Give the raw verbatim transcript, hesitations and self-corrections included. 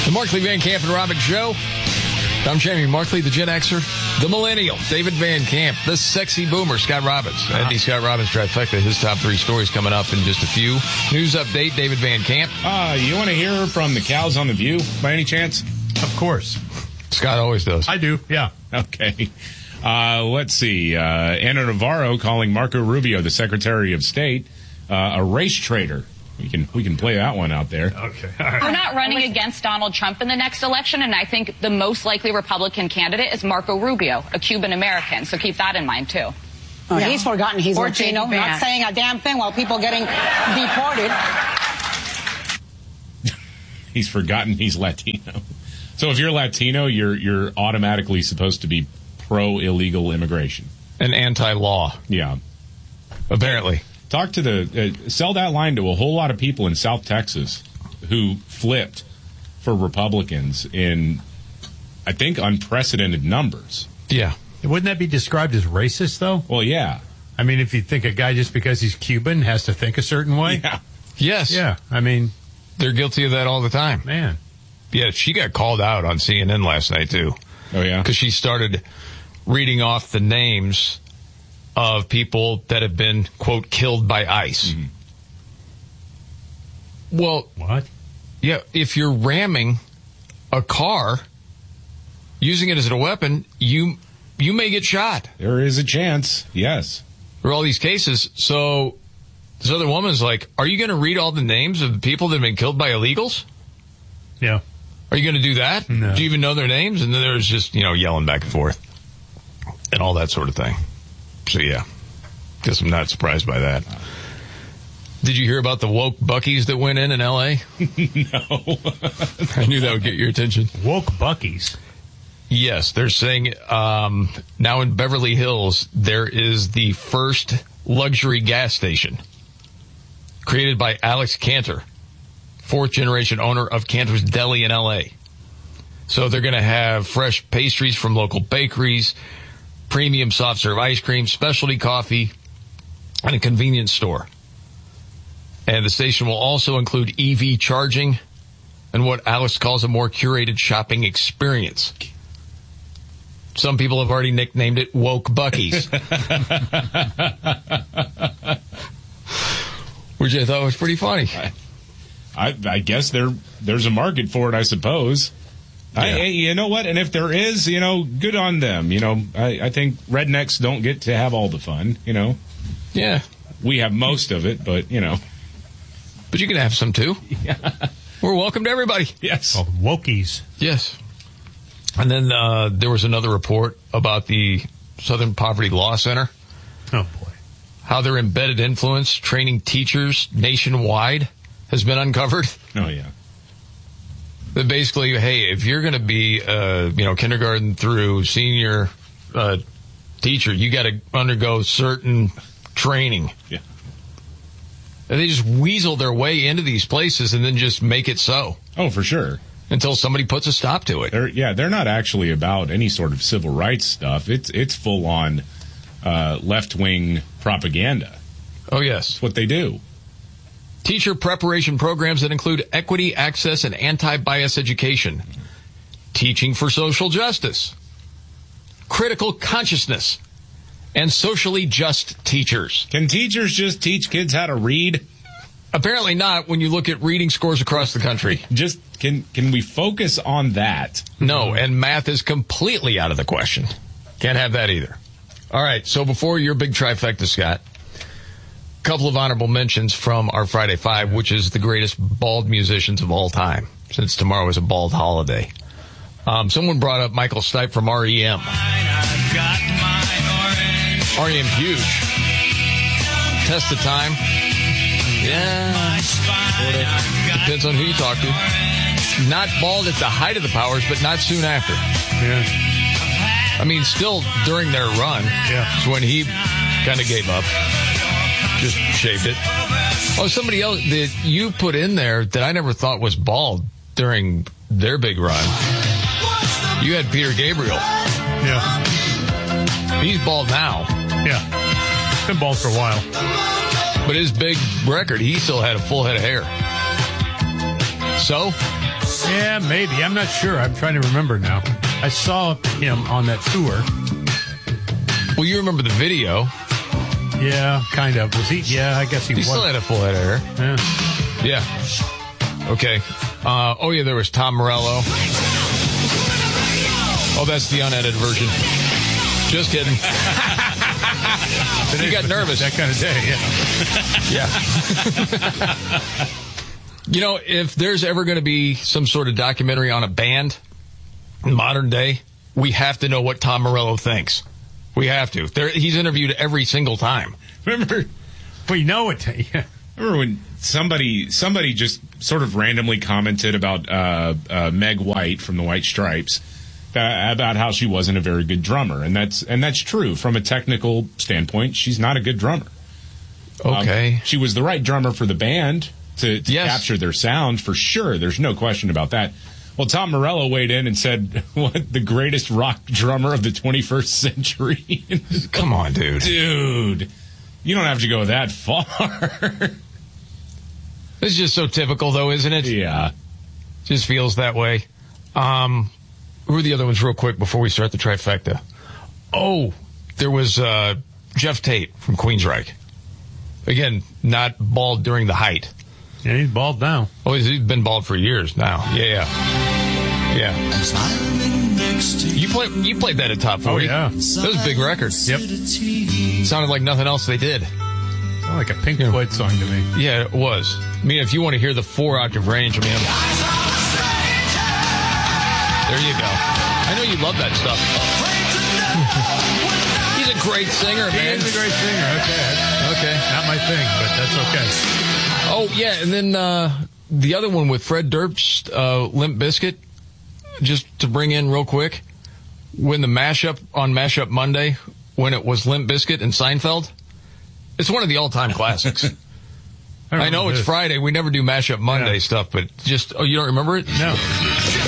The Markley, Van Camp, and Robin Show. I'm Jamie Markley, the Gen Xer, the Millennial, David Van Camp, the Sexy Boomer, Scott Robbins. Uh-huh. Andy Scott Robbins trifecta. His top three stories coming up in just a few. News update, David Van Camp. Uh, you want to hear from the cows on The View, by any chance? Of course. Scott always does. I do, yeah. Okay. Uh, let's see. Uh, Ana Navarro calling Marco Rubio, the Secretary of State, uh, a race traitor. We can we can play that one out there. Okay. All right. We're not running against Donald Trump in the next election, and I think the most likely Republican candidate is Marco Rubio, a Cuban American. So keep that in mind, too. Oh, yeah. He's forgotten he's Or Latino, Jake Van. not saying a damn thing while people getting deported. He's forgotten he's Latino. So if you're Latino, you're you're automatically supposed to be pro-illegal immigration. And anti-law. Yeah. Apparently. Talk to the, uh, sell that line to a whole lot of people in South Texas who flipped for Republicans in, I think, unprecedented numbers. Yeah. Wouldn't that be described as racist, though? Well, yeah. I mean, if you think a guy just because he's Cuban has to think a certain way? Yeah. Yes. Yeah. I mean, they're guilty of that all the time. Man. Yeah, she got called out on C N N last night, too. Oh, yeah? Because she started reading off the names of people that have been, quote, killed by ICE. Mm-hmm. Well, what? Yeah, if you're ramming a car, using it as a weapon, you you may get shot. There is a chance, yes. There are all these cases. So this other woman's like, are you going to read all the names of the people that have been killed by illegals? Yeah. Are you going to do that? No. Do you even know their names? And then there's just, you know, yelling back and forth and all that sort of thing. So, yeah, guess I'm not surprised by that. Did you hear about the woke Buc-ee's that went in in L A? No. I knew that would get your attention. Woke Buc-ee's? Yes, they're saying um, now in Beverly Hills, there is the first luxury gas station created by Alex Cantor, fourth-generation owner of Cantor's Deli in L A. So they're going to have fresh pastries from local bakeries, premium soft-serve ice cream, specialty coffee, and a convenience store. And the station will also include E V charging and what Alex calls a more curated shopping experience. Some people have already nicknamed it Woke Buc-ee's, which I thought was pretty funny. I, I, I guess there there's a market for it, I suppose. Yeah. I, you know what? And if there is, you know, good on them. You know, I, I think rednecks don't get to have all the fun, you know. Yeah. We have most of it, but, you know. But you can have some, too. Yeah. We're welcome to everybody. Yes. Oh, wokies. Yes. And then uh, there was another report about the Southern Poverty Law Center. Oh, boy. How their embedded influence training teachers nationwide has been uncovered. Oh, yeah. That basically, hey, if you're going to be, uh, you know, kindergarten through senior uh, teacher, you got to undergo certain training. Yeah. And they just weasel their way into these places and then just make it so. Oh, for sure. Until somebody puts a stop to it. They're, yeah, they're not actually about any sort of civil rights stuff. It's it's full on uh, left wing propaganda. Oh, yes. That's what they do. Teacher preparation programs that include equity, access, and anti-bias education. Teaching for social justice. Critical consciousness. And socially just teachers. Can teachers just teach kids how to read? Apparently not when you look at reading scores across the country. Just can can we focus on that? No, and math is completely out of the question. Can't have that either. All right, so before your big trifecta, Scott, a couple of honorable mentions from our Friday Five, which is the greatest bald musicians of all time, since tomorrow is a bald holiday. Um, someone brought up Michael Stipe from R E M. R E M huge. Test of Time. Yeah. Depends on who you talk to. Not bald at the height of the Powers, but not soon after. Yeah. I mean, still during their run. Yeah. Is when he kind of gave up. Just shaved it. Oh, somebody else that you put in there that I never thought was bald during their big run. You had Peter Gabriel. Yeah. He's bald now. Yeah. Been bald for a while. But his big record, he still had a full head of hair. So, Yeah, maybe. I'm not sure. I'm trying to remember now. I saw him on that tour. Well, you remember the video. Yeah, kind of. Was he? Yeah, I guess he, He was. still had a full head of hair. Yeah. Yeah. Okay. Uh, oh, yeah, there was Tom Morello. Oh, that's the unedited version. Just kidding. You got nervous. That kind of day, yeah. Yeah. You know, if there's ever going to be some sort of documentary on a band in modern day, we have to know what Tom Morello thinks. We have to. There, he's interviewed every single time. Remember, We know it. Yeah. remember when somebody somebody just sort of randomly commented about uh, uh, Meg White from the White Stripes, uh, about how she wasn't a very good drummer, and that's and that's true from a technical standpoint. She's not a good drummer. Okay. Um, she was the right drummer for the band to, to Yes. capture their sound for sure. There's no question about that. Well, Tom Morello weighed in and said, "What, the greatest rock drummer of the twenty-first century?" Come on, dude. Dude, you don't have to go that far. This is just so typical, though, isn't it? Yeah. Just feels that way. Um, who are the other ones real quick before we start the trifecta? Oh, there was uh, Jeff Tate from Queensryche. Again, not bald during the height. Yeah, he's bald now. Oh, he's been bald for years now. Yeah, yeah. Yeah. You played you played that at Top forty. Oh, yeah. That was a big record. Yep. Sounded like nothing else they did. Sounded like a Pink Floyd song to me. Yeah, it was. I mean, if you want to hear the four-octave range, I mean, I'm... there you go. I know you love that stuff. He's a great singer, He man. is a great singer. Okay. Okay. Not my thing, but that's okay. Oh, yeah, and then uh, the other one with Fred Durst, uh, Limp Bizkit, just to bring in real quick, when the mashup on Mashup Monday, when it was Limp Bizkit and Seinfeld, it's one of the all-time classics. I, I know it's this. Friday. We never do Mashup Monday Yeah. stuff, but just, oh, you don't remember it? No.